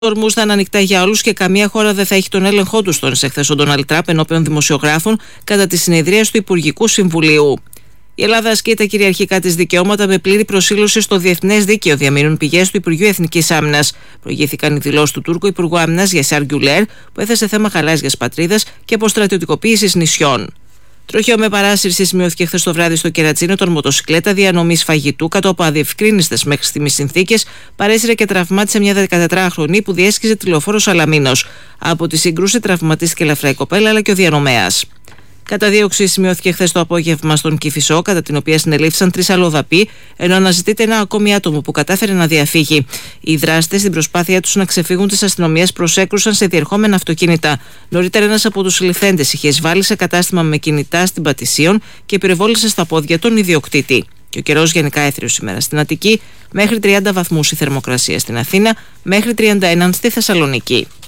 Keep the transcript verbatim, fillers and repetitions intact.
ορμούς θα είναι ανοιχτά για όλους και καμία χώρα δεν θα έχει τον έλεγχό τους, τόνισε χθες ο Ντόναλντ Τραμπ ενώπιον δημοσιογράφων κατά τη συνεδρία του Υπουργικού Συμβουλίου. Η Ελλάδα ασκεί τα κυριαρχικά της δικαιώματα με πλήρη προσήλωση στο διεθνές δίκαιο, διαμείνουν πηγές του Υπουργείου Εθνικής Άμυνας. Προηγήθηκαν οι δηλώσεις του Τούρκου Υπουργού Άμυνας Γιασάρ Γκιουλέρ, που έθεσε θέμα γαλάζιας πατρίδας και αποστρατιωτικοποίησης νησιών. Τροχαίο με παράσυρση σημειώθηκε χθες το βράδυ στο Κερατσίνο των μοτοσυκλέτα διανομής φαγητού κάτω από αδιευκρίνιστες μέχρι στιγμής συνθήκες. Παρέσυρε και τραυμάτισε μια δεκατετράχρονη που διέσχιζε τη λεωφόρο Σαλαμίνος. Από τη σύγκρουση τραυματίστηκε ελαφρά η κοπέλα αλλά και ο διανομέας. Καταδίωξη σημειώθηκε χθες το απόγευμα στον Κηφισό, κατά την οποία συνελήφθησαν τρεις αλλοδαποί, ενώ αναζητείται ένα ακόμη άτομο που κατάφερε να διαφύγει. Οι δράστες, στην προσπάθειά τους να ξεφύγουν της αστυνομίας, προσέκρουσαν σε διερχόμενα αυτοκίνητα. Νωρίτερα, ένας από τους συλληφθέντες είχε εισβάλει σε κατάστημα με κινητά στην Πατησίων και πυροβόλησε στα πόδια τον ιδιοκτήτη. Και ο καιρός γενικά έθριος σήμερα στην Αττική, μέχρι τριάντα βαθμούς η θερμοκρασία στην Αθήνα, μέχρι τριάντα ένα στη Θεσσαλονίκη.